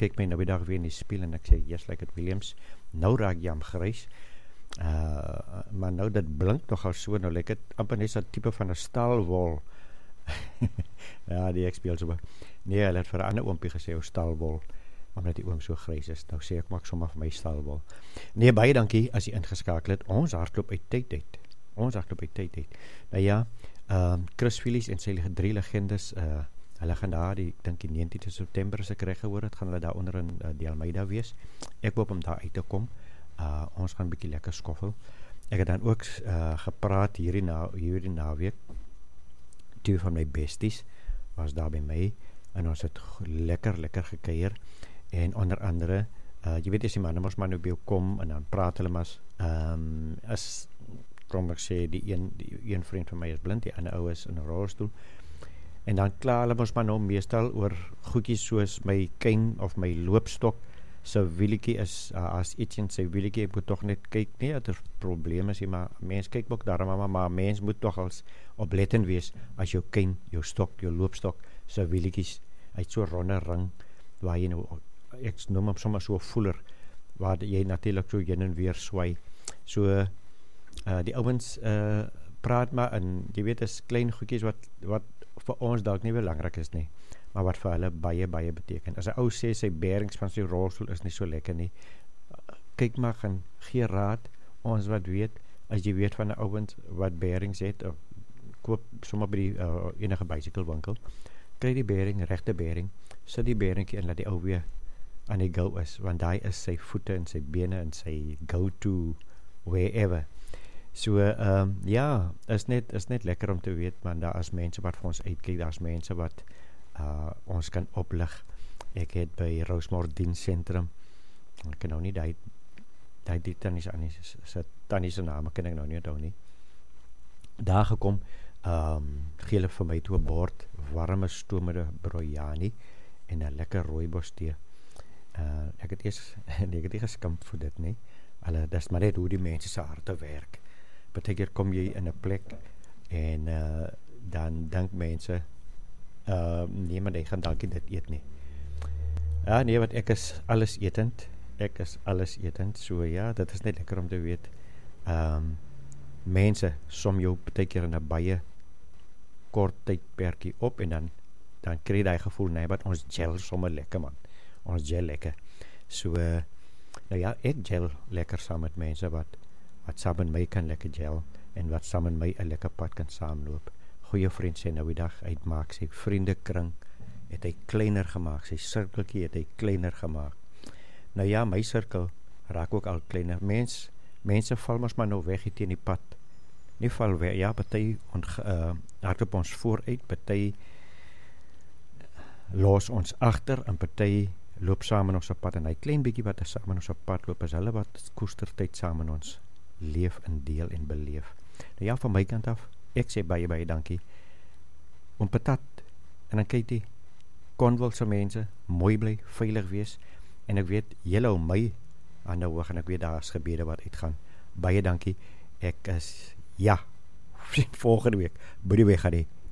kyk my nou die dag weer in die spieël en ek sê, yes, like it Williams, nou raak jam grys, maar nou dit blink nogal so, nou lyk dit amper net so 'n tipe van 'n staalwol. Ja, die ek speel so baie. Nee, hulle het vir 'n ander oompie gesê, staalwol, omdat die oom so grys is. Nou sê ek, maak sommer vir my staalwol. Nee, baie dankie as jy ingeskakel het. Ons hardloop uit tyd uit. Nou ja, Chris Phillies en sy 3 legendes, hulle gaan daar, ek dink die 19de September, as ek reg gehoor het, gaan hulle daar onder in die Almeida wees. Ek hoop om daar uit te kom. Ons gaan 'n bietjie lekker skoffel. Ek het dan ook gepraat hierdie naweek. 2 van my besties was daar by my en ons het lekker gekuier en onder andere, jy weet as die manne mos maar nou by jou kom en dan praat hulle mas, as kom ek sê, die een vriend van my is blind, die ander ou is in 'n rolstoel en dan kla hulle mos maar nou meestal oor goedjies soos my kyn of my loopstok sy wielietjie is, as iets in sy wielietjie, ek moet toch net kyk, nie dat er probleem is, maar mens kyk ook daarom, maar mens moet toch als oplettend wees, as jou kyn, jou stok, jou loopstok, sy wielietjies, uit so ronde ring, waar jy nou, ek noem hem sommer so voeler, waar jy natuurlijk so heen en weer swaai, so, die ouwens praat maar, en jy weet, is klein goedjies, wat vir ons dalk nie belangrik is nie, maar wat vir hulle baie beteken. As 'n ou sê sy bearings van sy rolstoel is nie so lekker nie, kyk maar, gaan gee raad, ons wat weet, as jy weet van 'n ouwens wat bearings het, koop sommer by die enige bicycle winkel, kry die bearing, regte bearing, sit die bearingkie en laat die ou weer aan die go is, want daai is sy voete en sy bene en sy go to wherever. So, ja, is net lekker om te weet, man, daar is mense wat vir ons uitkyk, daar is mense wat ons kan oplig. Ek het by Rosemore Dienstcentrum, ek kan nou nie die tannie se naam, ken ek nou nie onthou nie, daar gekom, gee hulle vir my toe 'n bord, warme stoomende brojani, en 'n lekker rooibos tee. Ek het nie geskimp vir dit nie, dis maar net hoe die mense se harte werk. Partykeer kom jy in 'n plek, en dan dink mense, nee, maar jy gaan dankie dit eet nie. Ja, nee, want ek is alles etend, so ja, dit is net lekker om te weet, mense som jou partykeer in 'n baie kort tydperkie op, en dan kry jy die gevoel, nee, wat ons gel sommer lekker, man, ons gel lekker, so, nou ja, ek gel lekker saam met mense, wat saam met my kan lekker gel, en wat saam met my 'n lekker pad kan saamloop. Goeie vriend sê nou die dag, hy maak sy vriendekring, het hy kleiner gemaak, sy sirkeltjie het hy kleiner gemaak. Nou ja, my sirkel raak ook al kleiner. Mense val mos maar nou weg hier teen die pad. Nie val weg, ja, party hardloop ons vooruit, party los ons agter, en party loop saam in ons pad, en hy klein bietjie wat saam in ons pad loop, is hulle wat koestertyd saam in ons leef en deel en beleef. Nou ja, van my kant af, ek sê baie dankie, om patat, en dan kyk die konwilse mense, mooi bly, veilig wees, en ek weet, julle hou my aan die hoog, en ek weet, daar is gebede wat uitgaan. Baie dankie, ek is, ja, volgende week, by die weg gaan die